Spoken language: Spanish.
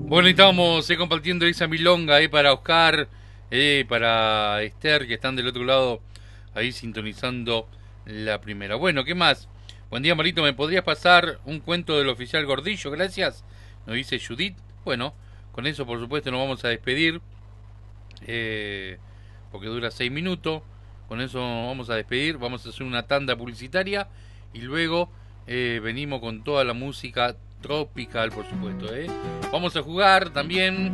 Bueno, y estamos compartiendo esa milonga para Oscar, para Esther, que están del otro lado, ahí sintonizando la primera. Bueno, ¿qué más? Buen día, Marito. ¿Me podrías pasar un cuento del oficial Gordillo? Gracias. Nos dice Judith. Bueno, con eso, por supuesto, nos vamos a despedir, eh, porque dura 6 minutos. Con eso vamos a despedir. Vamos a hacer una tanda publicitaria y luego venimos con toda la música tropical, por supuesto. Vamos a jugar también